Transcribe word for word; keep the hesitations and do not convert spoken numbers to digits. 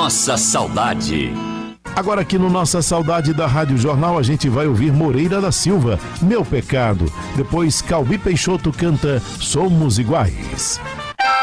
Nossa Saudade. Agora aqui no Nossa Saudade da Rádio Jornal a gente vai ouvir Moreira da Silva, Meu Pecado. Depois Calbi Peixoto canta Somos Iguais.